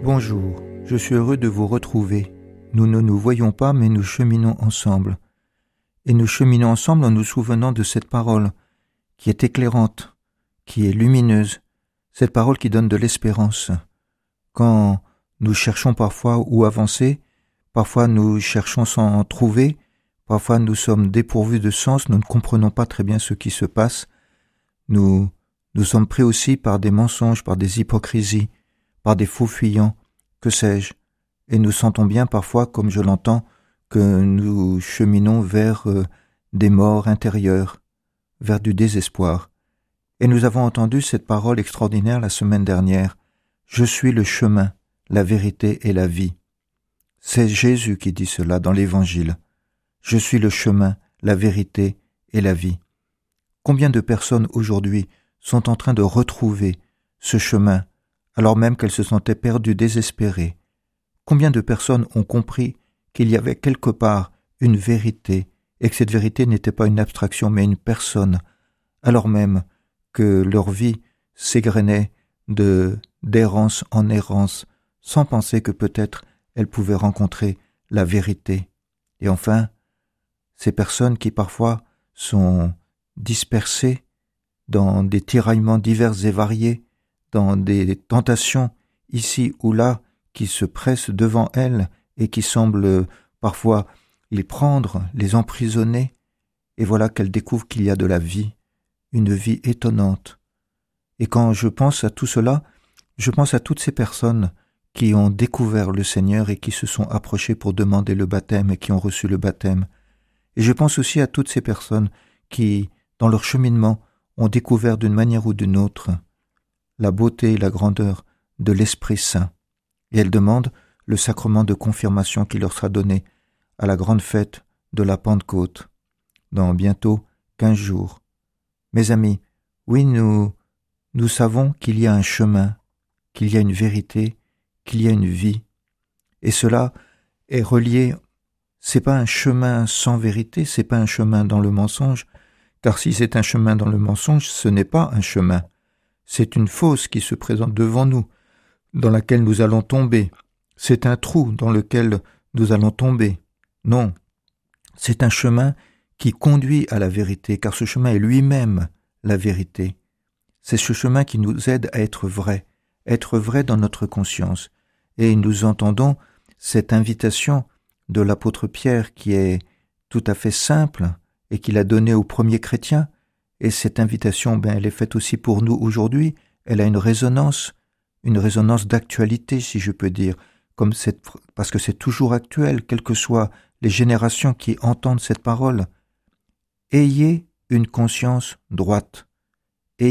Bonjour, je suis heureux de vous retrouver. Nous ne nous voyons pas, mais nous cheminons ensemble. Et nous cheminons ensemble en nous souvenant de cette parole qui est éclairante, qui est lumineuse, cette parole qui donne de l'espérance. Quand nous cherchons parfois où avancer, parfois nous cherchons sans en trouver, parfois nous sommes dépourvus de sens, nous ne comprenons pas très bien ce qui se passe. Nous sommes pris aussi par des mensonges, par des hypocrisies, par des faux fuyants, que sais-je, et nous sentons bien parfois, comme je l'entends, que nous cheminons vers des morts intérieures, vers du désespoir. Et nous avons entendu cette parole extraordinaire la semaine dernière. Je suis le chemin, la vérité et la vie. C'est Jésus qui dit cela dans l'Évangile. Je suis le chemin, la vérité et la vie. Combien de personnes aujourd'hui sont en train de retrouver ce chemin, alors même qu'elles se sentaient perdues, désespérées? Combien de personnes ont compris qu'il y avait quelque part une vérité, et que cette vérité n'était pas une abstraction, mais une personne, alors même que leur vie s'égrenait d'errance en errance, sans penser que peut-être elles pouvaient rencontrer la vérité. Et enfin, ces personnes qui parfois sont dispersées dans des tiraillements divers et variés, dans des tentations ici ou là qui se pressent devant elles et qui semblent parfois les prendre, les emprisonner, et voilà qu'elles découvrent qu'il y a de la vie, une vie étonnante. Et quand je pense à tout cela, je pense à toutes ces personnes qui ont découvert le Seigneur et qui se sont approchées pour demander le baptême et qui ont reçu le baptême. Et je pense aussi à toutes ces personnes qui, dans leur cheminement, ont découvert d'une manière ou d'une autre la beauté et la grandeur de l'Esprit Saint. Et elles demandent le sacrement de confirmation qui leur sera donné à la grande fête de la Pentecôte, dans bientôt 15 jours. Mes amis, oui, nous savons qu'il y a un chemin, qu'il y a une vérité, qu'il y a une vie. Et cela est relié, c'est pas un chemin sans vérité, c'est pas un chemin dans le mensonge, car si c'est un chemin dans le mensonge, ce n'est pas un chemin. C'est une fosse qui se présente devant nous, dans laquelle nous allons tomber. C'est un trou dans lequel nous allons tomber. Non, c'est un chemin qui conduit à la vérité, car ce chemin est lui-même la vérité. C'est ce chemin qui nous aide à être vrai dans notre conscience. Et nous entendons cette invitation de l'apôtre Pierre qui est tout à fait simple et qu'il a donnée aux premiers chrétiens. Et cette invitation, elle est faite aussi pour nous aujourd'hui. Elle a une résonance d'actualité, si je peux dire, parce que c'est toujours actuel, quelles que soient les générations qui entendent cette parole. Ayez une conscience droite.